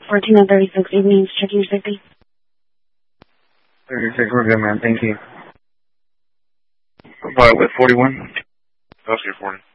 14 on 36 evenings, checking your safety. 36, we're good, man. Thank you. What, with 41? Oscar 40.